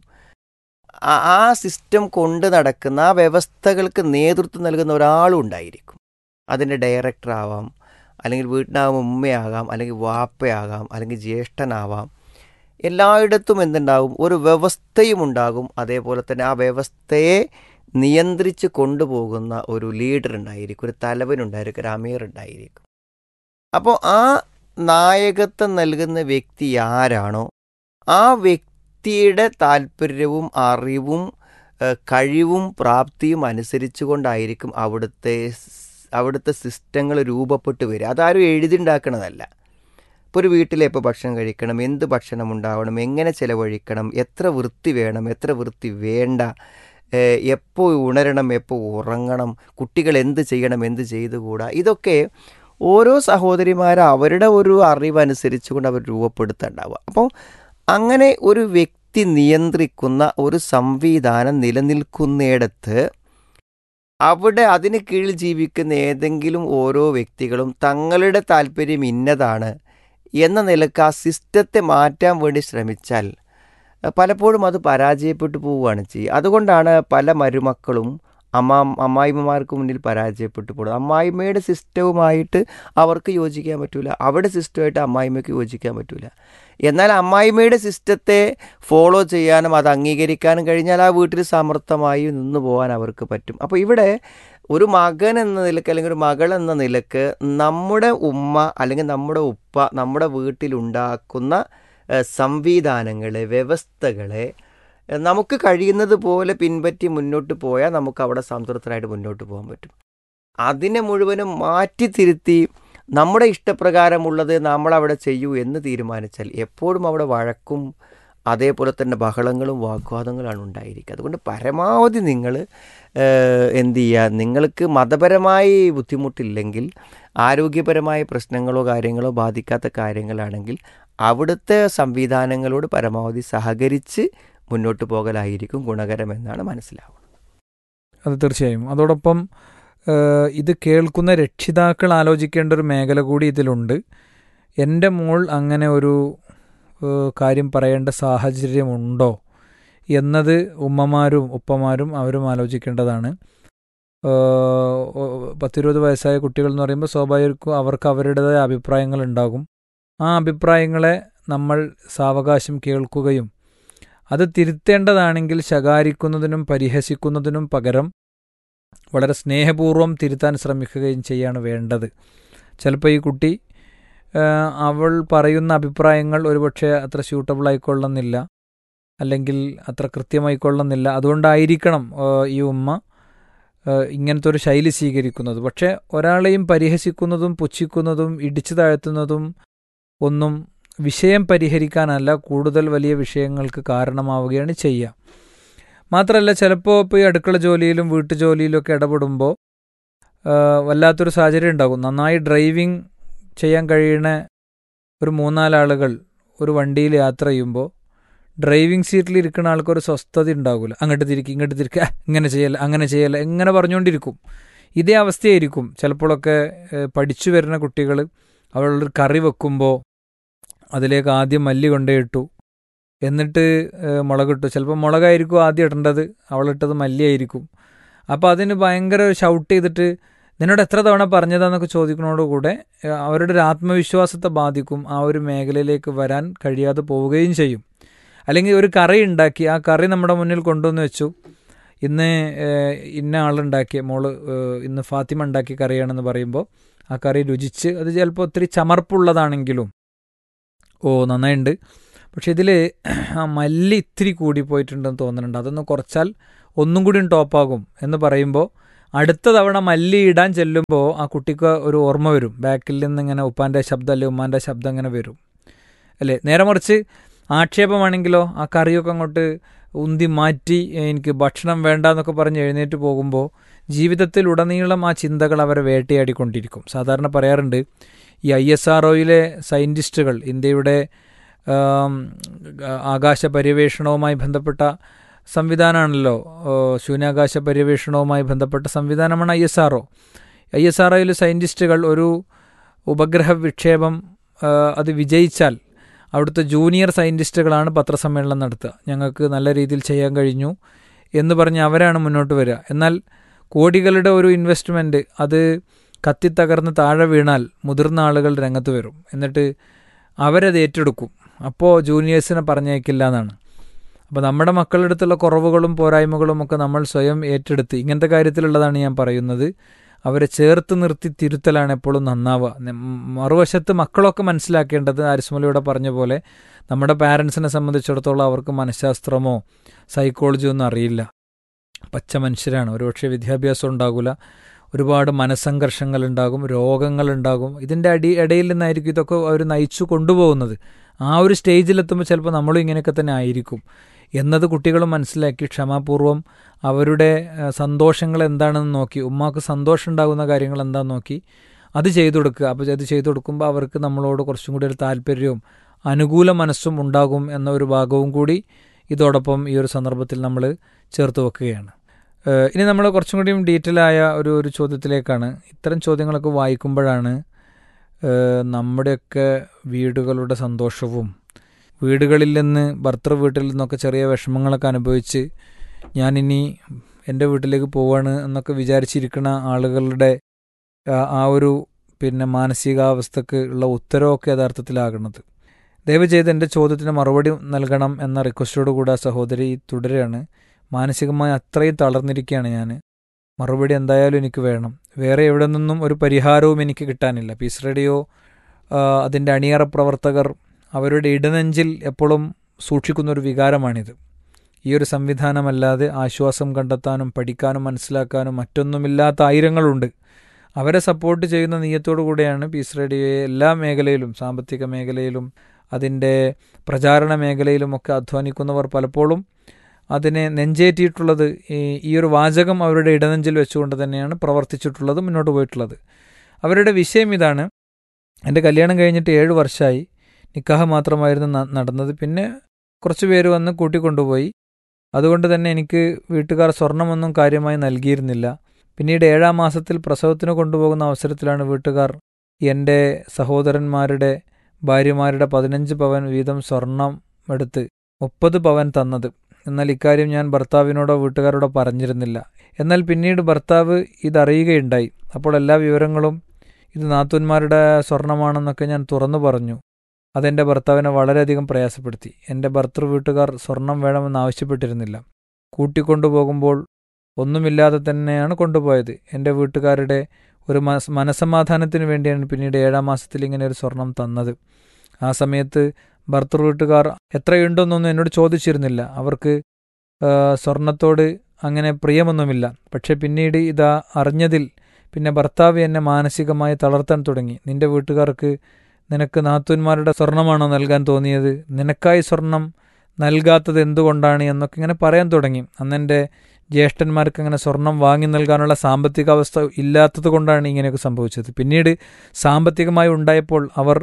ആ സിസ്റ്റം കൊണ്ട് നടക്കുന്ന ആ വ്യവസ്ഥകൾക്ക് നേതൃത്വം നൽകുന്ന ഒരാളും ഉണ്ടായിരിക്കും. അതിൻ്റെ ഡയറക്ടർ ആവാം, അല്ലെങ്കിൽ വീട്ടിനാകുമ്പോൾ ഉമ്മയാകാം, അല്ലെങ്കിൽ വാപ്പയാകാം, അല്ലെങ്കിൽ ജ്യേഷ്ഠനാവാം. എല്ലായിടത്തും എന്തുണ്ടാകും? ഒരു വ്യവസ്ഥയും ഉണ്ടാകും. അതേപോലെ തന്നെ ആ വ്യവസ്ഥയെ നിയന്ത്രിച്ച് കൊണ്ടുപോകുന്ന ഒരു ലീഡർ ഉണ്ടായിരിക്കും, ഒരു തലവനുണ്ടായിരിക്കും, ഒരു അമീർ ഉണ്ടായിരിക്കും. അപ്പോൾ ആ നായകത്വം നൽകുന്ന വ്യക്തി ആരാണോ ആ വ്യക്തിയുടെ താല്പര്യവും അറിവും കഴിവും പ്രാപ്തിയും അനുസരിച്ചു കൊണ്ടായിരിക്കും അവിടുത്തെ സിസ്റ്റങ്ങൾ രൂപപ്പെട്ട് വരിക. അതാരും എഴുതിണ്ടാക്കണതല്ല. ഇപ്പോൾ ഒരു വീട്ടിൽ എപ്പോൾ ഭക്ഷണം കഴിക്കണം, എന്ത് ഭക്ഷണം ഉണ്ടാവണം, എങ്ങനെ ചിലവഴിക്കണം, എത്ര വൃത്തി വേണം, എത്ര വൃത്തി വേണ്ട, എപ്പോൾ ഉണരണം, എപ്പോൾ ഉറങ്ങണം, കുട്ടികൾ എന്ത് ചെയ്യണം, എന്ത് ചെയ്തുകൂടാ, ഇതൊക്കെ ഓരോ സഹോദരിമാരും അവരുടെ ഒരു അറിവനുസരിച്ച് കൊണ്ട് അവർ രൂപപ്പെടുത്തുന്നുണ്ടാവുക. അപ്പോൾ അങ്ങനെ ഒരു വ്യക്തി നിയന്ത്രിക്കുന്ന ഒരു സംവിധാനം നിലനിൽക്കുന്നിടത്ത് അവിടെ അതിന് കീഴിൽ ജീവിക്കുന്ന ഏതെങ്കിലും ഓരോ വ്യക്തികളും തങ്ങളുടെ താല്പര്യം ഇന്നതാണ് എന്ന നിലക്ക് ആ സിസ്റ്റത്തെ മാറ്റാൻ വേണ്ടി ശ്രമിച്ചാൽ പലപ്പോഴും അത് പരാജയപ്പെട്ടു പോവുകയാണ് ചെയ്യുക. അതുകൊണ്ടാണ് പല മരുമക്കളും അമ്മായിമ്മമാർക്ക് മുന്നിൽ പരാജയപ്പെട്ടു പോകുന്നത്. അമ്മായിമ്മയുടെ സിസ്റ്റവുമായിട്ട് അവർക്ക് യോജിക്കാൻ പറ്റില്ല, അവരുടെ സിസ്റ്റമായിട്ട് അമ്മായിമ്മയ്ക്ക് യോജിക്കാൻ പറ്റില്ല. എന്നാൽ അമ്മായിമ്മയുടെ സിസ്റ്റത്തെ ഫോളോ ചെയ്യാനും അത് അംഗീകരിക്കാനും കഴിഞ്ഞാൽ ആ വീട്ടിൽ സമർത്ഥമായി നിന്നു പോകാൻ അവർക്ക് പറ്റും. അപ്പോൾ ഇവിടെ ഒരു മകൻ എന്ന നിലക്ക് അല്ലെങ്കിൽ ഒരു മകൾ എന്ന നിലക്ക് നമ്മുടെ ഉമ്മ അല്ലെങ്കിൽ നമ്മുടെ ഉപ്പ നമ്മുടെ വീട്ടിലുണ്ടാക്കുന്ന സംവിധാനങ്ങളെ, വ്യവസ്ഥകളെ നമുക്ക് കഴിയുന്നത് പോലെ പിൻപറ്റി മുന്നോട്ട് പോയാൽ നമുക്ക് അവിടെ സംതൃപ്തരായിട്ട് മുന്നോട്ട് പോകാൻ പറ്റും. അതിനെ മുഴുവനും മാറ്റി തിരുത്തി നമ്മുടെ ഇഷ്ടപ്രകാരമുള്ളത് നമ്മളവിടെ ചെയ്യൂ എന്ന് തീരുമാനിച്ചാൽ എപ്പോഴും അവിടെ വഴക്കും അതേപോലെ തന്നെ ബഹളങ്ങളും വാഗ്വാദങ്ങളാണ് ഉണ്ടായിരിക്കുക. അതുകൊണ്ട് പരമാവധി നിങ്ങൾ എന്ത് ചെയ്യുക, നിങ്ങൾക്ക് മതപരമായി ബുദ്ധിമുട്ടില്ലെങ്കിൽ, ആരോഗ്യപരമായ പ്രശ്നങ്ങളോ കാര്യങ്ങളോ ബാധിക്കാത്ത കാര്യങ്ങളാണെങ്കിൽ അവിടുത്തെ സംവിധാനങ്ങളോട് പരമാവധി സഹകരിച്ച് മുന്നോട്ട് പോകലായിരിക്കും ഗുണകരമെന്നാണ് മനസ്സിലാവുന്നത്. അത് തീർച്ചയായും. അതോടൊപ്പം ഇത് കേൾക്കുന്ന രക്ഷിതാക്കൾ ആലോചിക്കേണ്ട ഒരു മേഖല കൂടി ഇതിലുണ്ട്. എൻ്റെ മോൾ അങ്ങനെ ഒരു കാര്യം പറയേണ്ട സാഹചര്യമുണ്ടോ എന്നത് ഉമ്മമാരും ഉപ്പമാരും അവരും ആലോചിക്കേണ്ടതാണ്. 10-20 വയസ്സായ കുട്ടികൾ എന്ന് പറയുമ്പോൾ സ്വാഭാവികമായിരിക്കും അവർക്ക് അവരുടേതായ അഭിപ്രായങ്ങൾ ഉണ്ടാകും. ആ അഭിപ്രായങ്ങളെ നമ്മൾ സാവകാശം കേൾക്കുകയും അത് തിരുത്തേണ്ടതാണെങ്കിൽ ശകാരിക്കുന്നതിനും പരിഹസിക്കുന്നതിനും പകരം വളരെ സ്നേഹപൂർവ്വം തിരുത്താൻ ശ്രമിക്കുകയും ചെയ്യാണ് വേണ്ടത്. ചിലപ്പോൾ ഈ കുട്ടി അവൾ പറയുന്ന അഭിപ്രായങ്ങൾ ഒരുപക്ഷെ അത്ര സ്യൂട്ടബിൾ ആയിക്കൊള്ളുന്നില്ല, അല്ലെങ്കിൽ അത്ര കൃത്യമായിക്കൊള്ളുന്നില്ല. അതുകൊണ്ടായിരിക്കണം ഈ ഉമ്മ ഇങ്ങനത്തെ ഒരു ശൈലി സ്വീകരിക്കുന്നത്. പക്ഷേ ഒരാളെയും പരിഹസിക്കുന്നതും പുച്ഛിക്കുന്നതും ഇടിച്ചു താഴ്ത്തുന്നതും ഒന്നും വിഷയം പരിഹരിക്കാനല്ല, കൂടുതൽ വലിയ വിഷയങ്ങൾക്ക് കാരണമാവുകയാണ് ചെയ്യുക. മാത്രമല്ല, ചിലപ്പോൾ ഇപ്പോൾ ഈ അടുക്കള ജോലിയിലും വീട്ടുജോലിയിലൊക്കെ ഇടപെടുമ്പോൾ വല്ലാത്തൊരു സാഹചര്യം ഉണ്ടാകും. നന്നായി ഡ്രൈവിംഗ് ചെയ്യാൻ കഴിയുന്ന ഒരു 3-4 ആളുകൾ ഒരു വണ്ടിയിൽ യാത്ര ചെയ്യുമ്പോൾ ഡ്രൈവിംഗ് സീറ്റിൽ ഇരിക്കുന്ന ആൾക്കൊരു സ്വസ്ഥത ഉണ്ടാകില്ല. അങ്ങോട്ട് തിരിക്കുക, ഇങ്ങോട്ട് തിരിക്കുക, ഇങ്ങനെ ചെയ്യല്ല, അങ്ങനെ ചെയ്യല്ല, എങ്ങനെ പറഞ്ഞുകൊണ്ടിരിക്കും. ഇതേ അവസ്ഥയായിരിക്കും ചിലപ്പോഴൊക്കെ പഠിച്ചു വരുന്ന കുട്ടികൾ. അവളൊരു കറി വെക്കുമ്പോൾ അതിലേക്ക് ആദ്യം മല്ലി കൊണ്ടേയിട്ടു, എന്നിട്ട് മുളകിട്ടു. ചിലപ്പോൾ മുളകായിരിക്കും ആദ്യം ഇടേണ്ടത്, അവളിട്ടത് മല്ലിയായിരിക്കും. അപ്പോൾ അതിന് ഭയങ്കര ഷൗട്ട് ചെയ്തിട്ട് നിന്നോട് എത്ര തവണ പറഞ്ഞതാന്നൊക്കെ ചോദിക്കുന്നതോടുകൂടെ അവരുടെ ഒരു ആത്മവിശ്വാസത്തെ ബാധിക്കും. ആ ഒരു മേഖലയിലേക്ക് വരാൻ കഴിയാതെ പോവുകയും ചെയ്യും. അല്ലെങ്കിൽ ഒരു കറി ഉണ്ടാക്കി, ആ കറി നമ്മുടെ മുന്നിൽ കൊണ്ടുവന്ന് വെച്ചു, ഇന്ന് ഇന്ന ആളുണ്ടാക്കിയ മോള് ഇന്ന് ഫാത്തിമ ഉണ്ടാക്കിയ കറിയാണെന്ന് പറയുമ്പോൾ ആ കറി രുചിച്ച് അത് ചിലപ്പോൾ ഒത്തിരി ചമർപ്പുള്ളതാണെങ്കിലും നന്നായിട്ടുണ്ട്, പക്ഷെ ഇതിൽ ആ മല്ലി ഇത്തിരി കൂടിപ്പോയിട്ടുണ്ടെന്ന് തോന്നുന്നുണ്ട്, അതൊന്ന് കുറച്ചാൽ ഒന്നും കൂടി ടോപ്പാകും എന്ന് പറയുമ്പോൾ അടുത്ത തവണ മല്ലി ഇടാൻ ചെല്ലുമ്പോൾ ആ കുട്ടിക്ക് ഒരു ഓർമ്മ വരും. ബാക്കിൽ നിന്ന് ഇങ്ങനെ ഉപ്പാൻ്റെ ശബ്ദം അല്ലെങ്കിൽ ഉമ്മാൻ്റെ ശബ്ദം ഇങ്ങനെ വരും അല്ലേ. നേരെ മറിച്ച് ആക്ഷേപമാണെങ്കിലോ ആ കറിയൊക്കെ അങ്ങോട്ട് ഉന്തി മാറ്റി എനിക്ക് ഭക്ഷണം വേണ്ട എന്നൊക്കെ പറഞ്ഞ് എഴുന്നേറ്റ് പോകുമ്പോൾ ജീവിതത്തിൽ ഉടനീളം ആ ചിന്തകൾ അവരെ വേട്ടയാടിക്കൊണ്ടിരിക്കും. സാധാരണ പറയാറുണ്ട്, ഈ ISROയിലെ സയൻറ്റിസ്റ്റുകൾ, ഇന്ത്യയുടെ ആകാശ പര്യവേഷണവുമായി ബന്ധപ്പെട്ട സംവിധാനമാണല്ലോ, ശൂന്യാകാശ പര്യവേഷണവുമായി ബന്ധപ്പെട്ട സംവിധാനമാണ് ISROയിൽ സയൻറ്റിസ്റ്റുകൾ ഒരു ഉപഗ്രഹ വിക്ഷേപം അത് വിജയിച്ചാൽ അവിടുത്തെ ജൂനിയർ സയൻറ്റിസ്റ്റുകളാണ് പത്രസമ്മേളനം നടത്തുക. ഞങ്ങൾക്ക് നല്ല രീതിയിൽ ചെയ്യാൻ കഴിഞ്ഞു എന്ന് പറഞ്ഞ് അവരാണ് മുന്നോട്ട് വരിക. എന്നാൽ കോടികളുടെ ഒരു ഇൻവെസ്റ്റ്മെൻറ്റ് അത് കത്തിത്തകർന്ന് താഴെ വീണാൽ മുതിർന്ന ആളുകൾ രംഗത്ത് വരും, എന്നിട്ട് അവരത് ഏറ്റെടുക്കും. അപ്പോൾ ജൂനിയേഴ്സിനെ പറഞ്ഞേക്കില്ല എന്നാണ്. അപ്പോൾ നമ്മുടെ മക്കളുടെ അടുത്തുള്ള കുറവുകളും പോരായ്മകളും ഒക്കെ നമ്മൾ സ്വയം ഏറ്റെടുത്ത്, ഇങ്ങനത്തെ കാര്യത്തിലുള്ളതാണ് ഞാൻ പറയുന്നത്, അവരെ ചേർത്ത് നിർത്തി തിരുത്തലാണ് എപ്പോഴും നന്നാവുക. മറുവശത്ത് മക്കളൊക്കെ മനസ്സിലാക്കേണ്ടത് ആരിസ്മലിയുടെ പറഞ്ഞ പോലെ നമ്മുടെ പാരൻസിനെ സംബന്ധിച്ചിടത്തോളം അവർക്ക് മനഃശാസ്ത്രമോ സൈക്കോളജിയോ ഒന്നും അറിയില്ല, പച്ച മനുഷ്യരാണ്. ഒരുപക്ഷെ വിദ്യാഭ്യാസം ഉണ്ടാകില്ല, ഒരുപാട് മനസ്സംഘർഷങ്ങളുണ്ടാകും, രോഗങ്ങളുണ്ടാകും. ഇതിൻ്റെ ഇടയിൽ നിന്നായിരിക്കും ഇതൊക്കെ അവർ നയിച്ചു കൊണ്ടുപോകുന്നത്. ആ ഒരു സ്റ്റേജിലെത്തുമ്പോൾ ചിലപ്പോൾ നമ്മളും ഇങ്ങനെയൊക്കെ തന്നെ ആയിരിക്കും എന്നത് കുട്ടികൾ മനസ്സിലാക്കി ക്ഷമാപൂർവ്വം അവരുടെ സന്തോഷങ്ങൾ എന്താണെന്ന് നോക്കി, ഉമ്മാക്ക് സന്തോഷം ഉണ്ടാകുന്ന കാര്യങ്ങൾ എന്താണെന്ന് നോക്കി അത് ചെയ്തു കൊടുക്കുക. അപ്പോൾ അത് ചെയ്തു കൊടുക്കുമ്പോൾ അവർക്ക് നമ്മളോട് കുറച്ചും കൂടി ഒരു താല്പര്യവും അനുകൂല മനസ്സും ഉണ്ടാകും എന്ന ഒരു ഭാഗവും കൂടി ഇതോടൊപ്പം ഈ ഒരു സന്ദർഭത്തിൽ നമ്മൾ ചേർത്ത് വെക്കുകയാണ്. ഇനി നമ്മൾ കുറച്ചും കൂടിയും ഡീറ്റെയിൽ ആയ ഒരു ചോദ്യത്തിലേക്കാണ്. ഇത്തരം ചോദ്യങ്ങളൊക്കെ വായിക്കുമ്പോഴാണ് നമ്മുടെയൊക്കെ വീടുകളുടെ സന്തോഷവും വീടുകളിൽ നിന്ന് ഭർത്തൃ വീട്ടിൽ നിന്നൊക്കെ ചെറിയ വിഷമങ്ങളൊക്കെ അനുഭവിച്ച് ഞാനിനി എൻ്റെ വീട്ടിലേക്ക് പോവാണ് എന്നൊക്കെ വിചാരിച്ചിരിക്കുന്ന ആളുകളുടെ ആ ഒരു മാനസികാവസ്ഥക്ക് ഉള്ള ഉത്തരവൊക്കെ യഥാർത്ഥത്തിലാകുന്നത്. ദയവ് ചെയ്ത് എൻ്റെ ചോദ്യത്തിന് മറുപടി നൽകണം എന്ന റിക്വസ്റ്റോട് കൂടെ സഹോദരി തുടരുകയാണ്. മാനസികമായി അത്രയും തളർന്നിരിക്കുകയാണ് ഞാൻ. മറുപടി എന്തായാലും എനിക്ക് വേണം. വേറെ എവിടെ നിന്നും ഒരു പരിഹാരവും എനിക്ക് കിട്ടാനില്ല. പീസ് റേഡിയോ അതിൻ്റെ അണിയറ പ്രവർത്തകർ അവരുടെ ഇടനെഞ്ചിൽ എപ്പോഴും സൂക്ഷിക്കുന്നൊരു വികാരമാണിത്. ഈ ഒരു സംവിധാനമല്ലാതെ ആശ്വാസം കണ്ടെത്താനും പഠിക്കാനും മനസ്സിലാക്കാനും മറ്റൊന്നുമില്ലാത്ത ആയിരങ്ങളുണ്ട്. അവരെ സപ്പോർട്ട് ചെയ്യുന്ന നീയത്തോടു കൂടെയാണ് പീസ് റേഡിയോയെ എല്ലാ മേഖലയിലും, സാമ്പത്തിക മേഖലയിലും അതിൻ്റെ പ്രചാരണ മേഖലയിലുമൊക്കെ അധ്വാനിക്കുന്നവർ പലപ്പോഴും അതിനെ നെഞ്ചേറ്റിയിട്ടുള്ളത്. ഈ ഒരു വാചകം അവരുടെ ഇടനെഞ്ചിൽ വെച്ചുകൊണ്ട് തന്നെയാണ് പ്രവർത്തിച്ചിട്ടുള്ളത്, മുന്നോട്ട് പോയിട്ടുള്ളത്. അവരുടെ വിഷയം ഇതാണ്: എൻ്റെ കല്യാണം കഴിഞ്ഞിട്ട് 7 വർഷമായി, നിക്കാഹ് മാത്രമായിരുന്നു നടന്നത്. പിന്നെ കുറച്ച് പേര് വന്ന് കൂട്ടിക്കൊണ്ടുപോയി. അതുകൊണ്ട് തന്നെ എനിക്ക് വീട്ടുകാർ സ്വർണമൊന്നും കാര്യമായി നൽകിയിരുന്നില്ല. പിന്നീട് 7-ാം മാസത്തിൽ പ്രസവത്തിന് കൊണ്ടുപോകുന്ന അവസരത്തിലാണ് വീട്ടുകാർ എൻ്റെ സഹോദരന്മാരുടെ ഭാര്യമാരുടെ 15 പവൻ വീതം സ്വർണം എടുത്ത് 30 പവൻ തന്നത്. എന്നാൽ ഇക്കാര്യം ഞാൻ ഭർത്താവിനോടോ വീട്ടുകാരോടോ പറഞ്ഞിരുന്നില്ല. എന്നാൽ പിന്നീട് ഭർത്താവ് ഇതറിയുകയുണ്ടായി. അപ്പോൾ എല്ലാ വിവരങ്ങളും ഇത് നാത്തൂന്മാരുടെ സ്വർണമാണെന്നൊക്കെ ഞാൻ തുറന്നു പറഞ്ഞു. അതെൻ്റെ ഭർത്താവിനെ വളരെയധികം പ്രയാസപ്പെടുത്തി. എൻ്റെ ഭർത്തൃ വീട്ടുകാർ സ്വർണം വേണമെന്ന് ആവശ്യപ്പെട്ടിരുന്നില്ല. കൂട്ടിക്കൊണ്ടുപോകുമ്പോൾ ഒന്നുമില്ലാതെ തന്നെയാണ് കൊണ്ടുപോയത്. എൻ്റെ വീട്ടുകാരുടെ ഒരു മനസ്സമാധാനത്തിന് വേണ്ടിയാണ് പിന്നീട് 7-ാം മാസത്തിൽ ഇങ്ങനെ ഒരു സ്വർണം തന്നത്. ആ സമയത്ത് ഭർത്തൃ വീട്ടുകാർ എത്രയുണ്ടെന്നൊന്നും എന്നോട് ചോദിച്ചിരുന്നില്ല. അവർക്ക് സ്വർണത്തോട് അങ്ങനെ പ്രിയമൊന്നുമില്ല. പക്ഷെ പിന്നീട് ഇതാ അറിഞ്ഞതിൽ പിന്നെ ഭർത്താവ് എന്നെ മാനസികമായി തളർത്താൻ തുടങ്ങി. നിന്റെ വീട്ടുകാർക്ക് നിനക്ക് നാത്തൂന്മാരുടെ സ്വർണമാണോ നൽകാൻ തോന്നിയത്? നിനക്കായി സ്വർണം നൽകാത്തത് എന്തുകൊണ്ടാണ് എന്നൊക്കെ ഇങ്ങനെ പറയാൻ തുടങ്ങി. അന്നെൻ്റെ ജ്യേഷ്ഠന്മാർക്ക് അങ്ങനെ സ്വർണം വാങ്ങി നൽകാനുള്ള സാമ്പത്തിക അവസ്ഥ ഇല്ലാത്തത് കൊണ്ടാണ് ഇങ്ങനെയൊക്കെ സംഭവിച്ചത്. പിന്നീട് സാമ്പത്തികമായി ഉണ്ടായപ്പോൾ അവർ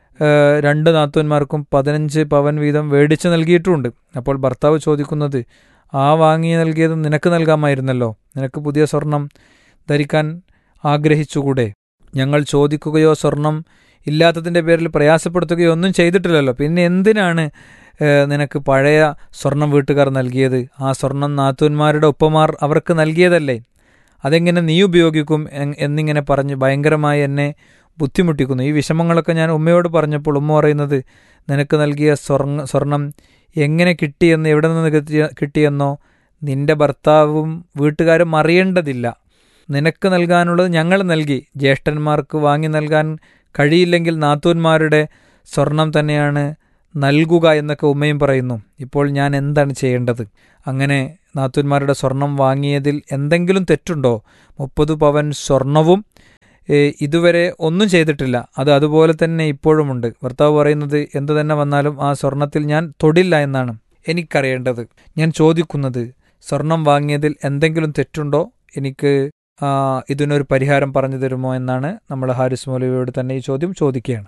2 നാത്തൂന്മാർക്കും 15 പവൻ വീതം മേടിച്ച് നൽകിയിട്ടുമുണ്ട്. അപ്പോൾ ഭർത്താവ് ചോദിക്കുന്നത്, ആ വാങ്ങി നൽകിയത് നിനക്ക് നൽകാമായിരുന്നല്ലോ, നിനക്ക് പുതിയ സ്വർണം ധരിക്കാൻ ആഗ്രഹിച്ചുകൂടെ? ഞങ്ങൾ ചോദിക്കുകയോ സ്വർണം ഇല്ലാത്തതിൻ്റെ പേരിൽ പ്രയാസപ്പെടുത്തുകയോ ഒന്നും ചെയ്തിട്ടില്ലല്ലോ, പിന്നെ എന്തിനാണ് നിനക്ക് പഴയ സ്വർണം വീട്ടുകാർ നൽകിയത്? ആ സ്വർണം നാത്തൂന്മാരുടെ ഉപ്പമാർ അവർക്ക് നൽകിയതല്ലേ? അതെങ്ങനെ നീ ഉപയോഗിക്കും എന്നിങ്ങനെ പറഞ്ഞ് ഭയങ്കരമായി എന്നെ ബുദ്ധിമുട്ടിക്കുന്നു. ഈ വിഷമങ്ങളൊക്കെ ഞാൻ ഉമ്മയോട് പറഞ്ഞപ്പോൾ ഉമ്മ പറയുന്നത്, നിനക്ക് നൽകിയ സ്വർണം എങ്ങനെ കിട്ടിയെന്ന്, എവിടെ നിന്ന് കിട്ടിയെന്നോ നിന്റെ ഭർത്താവും വീട്ടുകാരും അറിയേണ്ടതില്ല. നിനക്ക് നൽകാനുള്ളത് ഞങ്ങൾ നൽകി. ജ്യേഷ്ഠന്മാർക്ക് വാങ്ങി നൽകാൻ കഴിയില്ലെങ്കിൽ നാത്തൂന്മാരുടെ സ്വർണം തന്നെയാണ് നൽകുക എന്നൊക്കെ ഉമ്മയും പറയുന്നു. ഇപ്പോൾ ഞാൻ എന്താണ് ചെയ്യേണ്ടത്? അങ്ങനെ നാത്തൂന്മാരുടെ സ്വർണം വാങ്ങിയതിൽ എന്തെങ്കിലും തെറ്റുണ്ടോ? 30 പവൻ സ്വർണവും ഇതുവരെ ഒന്നും ചെയ്തിട്ടില്ല, അത് അതുപോലെ തന്നെ ഇപ്പോഴുമുണ്ട്. ഭർത്താവ് പറയുന്നത് എന്തു തന്നെ വന്നാലും ആ സ്വർണത്തിൽ ഞാൻ തൊടില്ല എന്നാണ്. എനിക്കറിയേണ്ടത്, ഞാൻ ചോദിക്കുന്നത്, സ്വർണം വാങ്ങിയതിൽ എന്തെങ്കിലും തെറ്റുണ്ടോ? എനിക്ക് ഇതിനൊരു പരിഹാരം പറഞ്ഞു തരുമോ എന്നാണ് നമ്മൾ ഹാരിസ് മൗലവിയോട് തന്നെ ഈ ചോദ്യം ചോദിക്കുകയാണ്.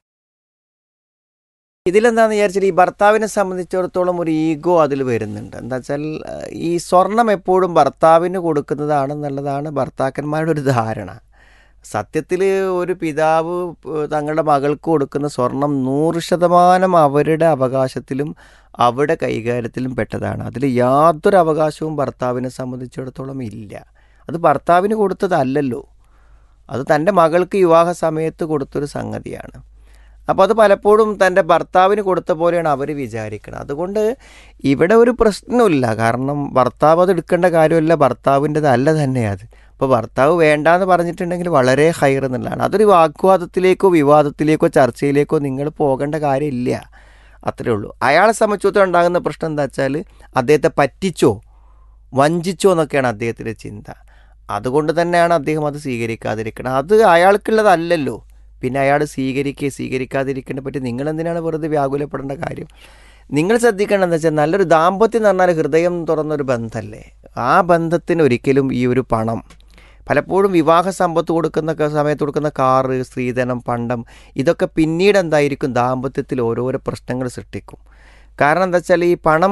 ഇതിലെന്താണെന്ന് വിചാരിച്ചാൽ ഈ ഭർത്താവിനെ സംബന്ധിച്ചിടത്തോളം ഒരു ഈഗോ അതിൽ വരുന്നുണ്ട്. എന്താ വെച്ചാൽ ഈ സ്വർണം എപ്പോഴും ഭർത്താവിന് കൊടുക്കുന്നതാണെന്നുള്ളതാണ് ഭർത്താക്കന്മാരുടെ ഒരു ധാരണ. സത്യത്തിൽ ഒരു പിതാവ് തങ്ങളുടെ മകൾക്ക് കൊടുക്കുന്ന സ്വർണം 100% അവരുടെ അവകാശത്തിലും അവരുടെ കൈകാര്യത്തിലും പെട്ടതാണ്. അതിൽ യാതൊരു അവകാശവും ഭർത്താവിനെ സംബന്ധിച്ചിടത്തോളം ഇല്ല. അത് ഭർത്താവിന് കൊടുത്തതല്ലല്ലോ, അത് തൻ്റെ മകൾക്ക് വിവാഹ സമയത്ത് കൊടുത്തൊരു സംഗതിയാണ്. അപ്പോൾ അത് പലപ്പോഴും തൻ്റെ ഭർത്താവിന് കൊടുത്ത പോലെയാണ് അവർ വിചാരിക്കുന്നത്. അതുകൊണ്ട് ഇവിടെ ഒരു പ്രശ്നമില്ല. കാരണം ഭർത്താവ് അത് എടുക്കേണ്ട കാര്യമല്ല, ഭർത്താവിൻ്റെതല്ല തന്നെ അത്. അപ്പോൾ ഭർത്താവ് വേണ്ടാന്ന് പറഞ്ഞിട്ടുണ്ടെങ്കിൽ വളരെ ഹൈർ എന്നുള്ളതാണ്. അതൊരു വാഗ്വാദത്തിലേക്കോ വിവാദത്തിലേക്കോ ചർച്ചയിലേക്കോ നിങ്ങൾ പോകേണ്ട കാര്യമില്ല, അത്രേ ഉള്ളൂ. അയാളെ സംബന്ധിച്ചിടത്തോളം ഉണ്ടാകുന്ന പ്രശ്നം എന്താ വെച്ചാൽ അദ്ദേഹത്തെ പറ്റിച്ചോ വഞ്ചിച്ചോ എന്നൊക്കെയാണ് അദ്ദേഹത്തിൻ്റെ ചിന്ത. അതുകൊണ്ട് തന്നെയാണ് അദ്ദേഹം അത് സ്വീകരിക്കാതിരിക്കുന്നത്. അത് അയാൾക്കുള്ളതല്ലല്ലോ, പിന്നെ അയാൾ സ്വീകരിക്കാതിരിക്കേണ്ട പറ്റി നിങ്ങളെന്തിനാണ് വെറുതെ വ്യാകുലപ്പെടേണ്ട കാര്യം? നിങ്ങൾ ശ്രദ്ധിക്കേണ്ടതെന്ന് വെച്ചാൽ നല്ലൊരു ദാമ്പത്യം എന്ന് പറഞ്ഞാൽ ഹൃദയം തുറന്നൊരു ബന്ധമല്ലേ. ആ ബന്ധത്തിന് ഒരിക്കലും ഈ ഒരു പണം, പലപ്പോഴും വിവാഹ സമ്പത്ത് കൊടുക്കുന്ന സമയത്ത് കൊടുക്കുന്ന കാറ്, സ്ത്രീധനം, പണ്ടം, ഇതൊക്കെ പിന്നീട് എന്തായിരിക്കും ദാമ്പത്യത്തിൽ ഓരോരോ പ്രശ്നങ്ങൾ സൃഷ്ടിക്കും. കാരണം എന്താ വെച്ചാൽ ഈ പണം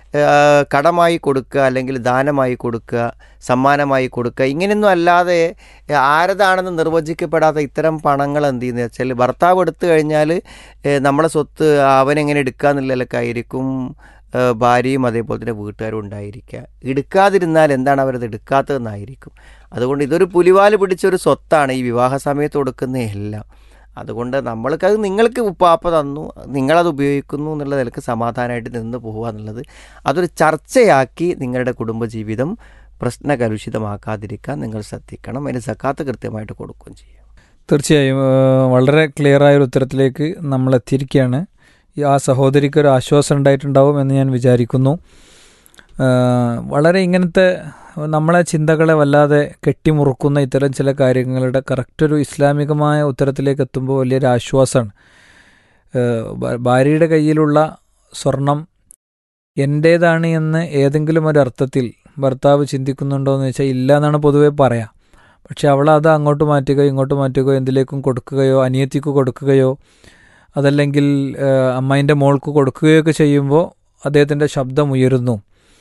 കടമായി കൊടുക്കുക, അല്ലെങ്കിൽ ദാനമായി കൊടുക്കുക, സമ്മാനമായി കൊടുക്കുക, ഇങ്ങനെയൊന്നും അല്ലാതെ ആരതാണെന്ന് നിർവചിക്കപ്പെടാത്ത ഇത്തരം പണങ്ങൾ എന്ത് ചെയ്യുന്നത് വെച്ചാൽ ഭർത്താവ് എടുത്തു കഴിഞ്ഞാൽ നമ്മളെ സ്വത്ത് അവനെങ്ങനെ എടുക്കുക എന്നുള്ളതൊക്കെ ആയിരിക്കും ഭാര്യയും അതേപോലെ തന്നെ വീട്ടുകാരും ഉണ്ടായിരിക്കുക. എടുക്കാതിരുന്നാൽ എന്താണ് അവരത് എടുക്കാത്തതെന്നായിരിക്കും. അതുകൊണ്ട് ഇതൊരു പുലിവാല് പിടിച്ചൊരു സ്വത്താണ് ഈ വിവാഹ സമയത്ത് കൊടുക്കുന്ന എല്ലാം. അതുകൊണ്ട് നമ്മൾക്കത് നിങ്ങൾക്ക് ഉപ്പാപ്പ തന്നു, നിങ്ങളത് ഉപയോഗിക്കുന്നു എന്നുള്ള നിലക്ക് സമാധാനമായിട്ട് നിന്ന് പോകുക എന്നുള്ളത് അതൊരു ചർച്ചയാക്കി നിങ്ങളുടെ കുടുംബജീവിതം പ്രശ്നകലുഷിതമാക്കാതിരിക്കാൻ നിങ്ങൾ ശ്രദ്ധിക്കണം. അതിന് സക്കാത്ത് കൃത്യമായിട്ട് കൊടുക്കുകയും ചെയ്യും. തീർച്ചയായും വളരെ ക്ലിയറായൊരു ഉത്തരത്തിലേക്ക് നമ്മൾ എത്തിയിരിക്കുകയാണ്. ആ സഹോദരിക്ക് ഒരു ആശ്വാസം ഉണ്ടായിട്ടുണ്ടാവും എന്ന് ഞാൻ വിചാരിക്കുന്നു. വളരെ ഇങ്ങനത്തെ നമ്മളെ ചിന്തകളെ വല്ലാതെ കെട്ടിമുറുക്കുന്ന ഇത്തരം ചില കാര്യങ്ങളുടെ കറക്റ്റൊരു ഇസ്ലാമികമായ ഉത്തരത്തിലേക്ക് എത്തുമ്പോൾ വലിയൊരു ആശ്വാസമാണ്. ഭാര്യയുടെ കയ്യിലുള്ള സ്വർണം എൻ്റേതാണ് എന്ന് ഏതെങ്കിലും ഒരർത്ഥത്തിൽ ഭർത്താവ് ചിന്തിക്കുന്നുണ്ടോ എന്ന് വെച്ചാൽ ഇല്ല എന്നാണ് പൊതുവെ പറയാം. പക്ഷെ അവൾ അത് അങ്ങോട്ട് മാറ്റുകയോ ഇങ്ങോട്ട് മാറ്റുകയോ എന്തിലേക്കും കൊടുക്കുകയോ അനിയത്തിക്ക് കൊടുക്കുകയോ അതല്ലെങ്കിൽ അമ്മേൻ്റെ മോൾക്ക് കൊടുക്കുകയോ ഒക്കെ ചെയ്യുമ്പോൾ അദ്ദേഹത്തിൻ്റെ ശബ്ദം ഉയരുന്നു.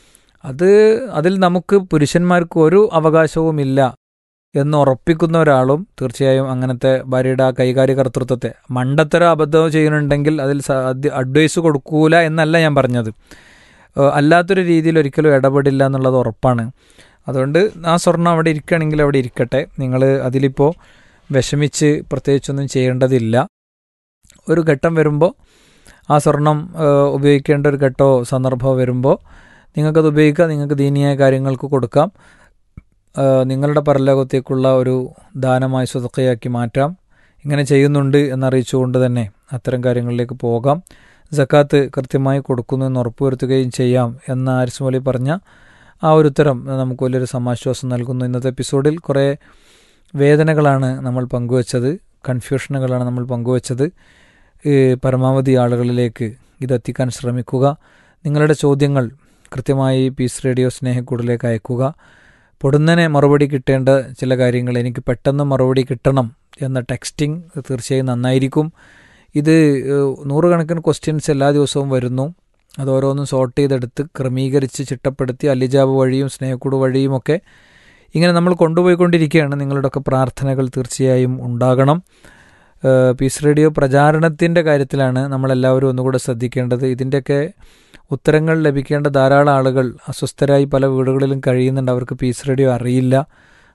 അതിൽ നമുക്ക് പുരുഷന്മാർക്ക് ഒരു അവകാശവുമില്ല എന്ന് ഉറപ്പിക്കുന്ന ഒരാളും തീർച്ചയായും അങ്ങനത്തെ ഭാര്യയുടെ ആ കൈകാര്യ കർത്തൃത്വത്തെ മണ്ടത്തര അബദ്ധം ചെയ്യുന്നുണ്ടെങ്കിൽ അതിൽ അഡ്വൈസ് കൊടുക്കൂല എന്നല്ല ഞാൻ പറഞ്ഞത്. അല്ലാത്തൊരു രീതിയിൽ ഒരിക്കലും ഇടപെടില്ല എന്നുള്ളത് ഉറപ്പാണ്. അതുകൊണ്ട് ആ സ്വർണം അവിടെ ഇരിക്കുകയാണെങ്കിൽ അവിടെ ഇരിക്കട്ടെ. നിങ്ങൾ അതിലിപ്പോൾ വിഷമിച്ച് പ്രത്യേകിച്ചൊന്നും ചെയ്യേണ്ടതില്ല. ഒരു ഘട്ടം വരുമ്പോൾ ആ സ്വർണം ഉപയോഗിക്കേണ്ട ഒരു ഘട്ടമോ സന്ദർഭമോ വരുമ്പോൾ നിങ്ങൾക്കത് ഉപയോഗിക്കാം, നിങ്ങൾക്ക് ദീനീയ കാര്യങ്ങൾക്ക് കൊടുക്കാം, നിങ്ങളുടെ പരലോകത്തേക്കുള്ള ഒരു ദാനമായി സ്വതക്കയാക്കി മാറ്റാം. ഇങ്ങനെ ചെയ്യുന്നുണ്ട് എന്നറിയിച്ചുകൊണ്ട് തന്നെ അത്തരം കാര്യങ്ങളിലേക്ക് പോകാം. സക്കാത്ത് കൃത്യമായി കൊടുക്കുന്നു എന്ന് ഉറപ്പുവരുത്തുകയും ചെയ്യാം എന്ന ഹാരിസ് മൗലവി പറഞ്ഞ ആ ഒരു ഉത്തരം നമുക്ക് വലിയൊരു സമാശ്വാസം നൽകുന്നു. ഇന്നത്തെ എപ്പിസോഡിൽ കുറേ വേദനകളാണ് നമ്മൾ പങ്കുവച്ചത്, കൺഫ്യൂഷനുകളാണ് നമ്മൾ പങ്കുവച്ചത്. പരമാവധി ആളുകളിലേക്ക് ഇതെത്തിക്കാൻ ശ്രമിക്കുക. നിങ്ങളുടെ ചോദ്യങ്ങൾ കൃത്യമായി പീസ് റേഡിയോ സ്നേഹക്കൂടിലേക്ക് അയക്കുക. പൊടുന്നനെ മറുപടി കിട്ടേണ്ട ചില കാര്യങ്ങൾ എനിക്ക് പെട്ടെന്ന് മറുപടി കിട്ടണം എന്ന ടെക്സ്റ്റിംഗ് തീർച്ചയായും നന്നായിരിക്കും. ഇത് 100 കണക്കിന് ക്വസ്റ്റ്യൻസ് എല്ലാ ദിവസവും വരുന്നു. അത് ഓരോന്നും സോർട്ട് ചെയ്തെടുത്ത് ക്രമീകരിച്ച് ചിട്ടപ്പെടുത്തി അലിജാബ് വഴിയും സ്നേഹക്കൂട് വഴിയുമൊക്കെ ഇങ്ങനെ നമ്മൾ കൊണ്ടുപോയിക്കൊണ്ടിരിക്കുകയാണ്. നിങ്ങളുടെയൊക്കെ പ്രാർത്ഥനകൾ തീർച്ചയായും ഉണ്ടാകണം. പീസ് റേഡിയോ പ്രചാരണത്തിൻ്റെ കാര്യത്തിലാണ് നമ്മളെല്ലാവരും ഒന്നുകൂടെ ശ്രദ്ധിക്കേണ്ടത്. ഇതിൻ്റെയൊക്കെ ഉത്തരങ്ങൾ ലഭിക്കേണ്ട ധാരാളം ആളുകൾ അസ്വസ്ഥരായി പല വീടുകളിലും കഴിയുന്നുണ്ട്. അവർക്ക് പീസ് റേഡിയോ അറിയില്ല.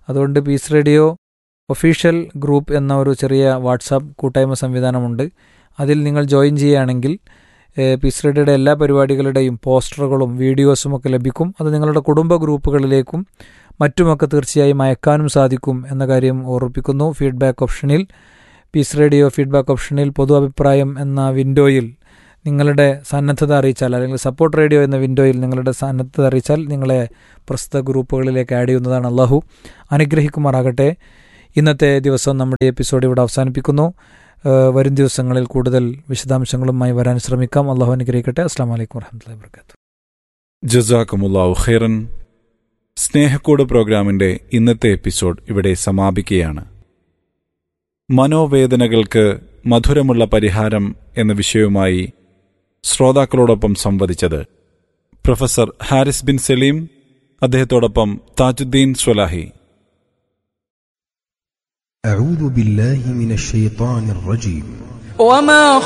അതുകൊണ്ട് പീസ് റേഡിയോ ഒഫീഷ്യൽ ഗ്രൂപ്പ് എന്ന ഒരു ചെറിയ വാട്സാപ്പ് കൂട്ടായ്മ സംവിധാനമുണ്ട്. അതിൽ നിങ്ങൾ ജോയിൻ ചെയ്യുകയാണെങ്കിൽ പീസ് റേഡിയോയുടെ എല്ലാ പരിപാടികളുടെയും പോസ്റ്ററുകളും വീഡിയോസും ഒക്കെ ലഭിക്കും. അത് നിങ്ങളുടെ കുടുംബ ഗ്രൂപ്പുകളിലേക്കും മറ്റുമൊക്കെ തീർച്ചയായും അയക്കാനും സാധിക്കും എന്ന കാര്യം ഓർമ്മിപ്പിക്കുന്നു. ഫീഡ്ബാക്ക് ഓപ്ഷനിൽ പീസ് റേഡിയോ ഫീഡ്ബാക്ക് ഓപ്ഷനിൽ പൊതു അഭിപ്രായം എന്ന വിൻഡോയിൽ നിങ്ങളുടെ സന്നദ്ധത അറിയിച്ചാൽ, അല്ലെങ്കിൽ സപ്പോർട്ട് റേഡിയോ എന്ന വിൻഡോയിൽ നിങ്ങളുടെ സന്നദ്ധത അറിയിച്ചാൽ നിങ്ങളെ പ്രസ്തുത ഗ്രൂപ്പുകളിലേക്ക് ആഡ് ചെയ്യുന്നതാണ്. അള്ളാഹു അനുഗ്രഹിക്കുമാറാകട്ടെ. ഇന്നത്തെ ദിവസം നമ്മുടെ എപ്പിസോഡ് ഇവിടെ അവസാനിപ്പിക്കുന്നു. വരും ദിവസങ്ങളിൽ കൂടുതൽ വിശദാംശങ്ങളുമായി വരാൻ ശ്രമിക്കാം. അള്ളാഹു അനുഗ്രഹിക്കട്ടെ. അസ്സാം വലൈക്കും വറഹ്മത്തുള്ളാഹി വബറകാതുഹു. ജസാക്കുമുല്ലാഹു ഖൈറൻ. സ്നേഹക്കൂട് പ്രോഗ്രാമിന്റെ ഇന്നത്തെ എപ്പിസോഡ് ഇവിടെ സമാപിക്കുകയാണ്. മനോവേദനകൾക്ക് മധുരമുള്ള പരിഹാരം എന്ന വിഷയവുമായി ശ്രോതാക്കളോടൊപ്പം സംവദിച്ചത് പ്രൊഫസർ ഹാരിസ് ബിൻ സലീം, അദ്ദേഹത്തോടൊപ്പം താജുദ്ദീൻ സ്വലാഹി. أعوذ بالله من الشيطان الرجيم.